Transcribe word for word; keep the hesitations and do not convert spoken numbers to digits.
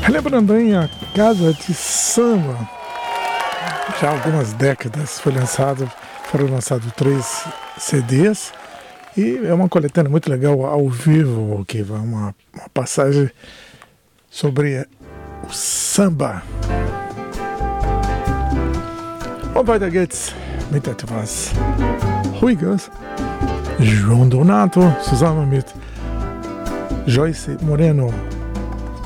Lembrando aí a Casa de Samba, já há algumas décadas foi lançado, foram lançados três C Ds e é uma coletânea muito legal ao vivo, que vai uma, uma passagem sobre o samba. Und weiter geht's mit etwas Ruhiges. João Donato zusammen mit Joyce Moreno.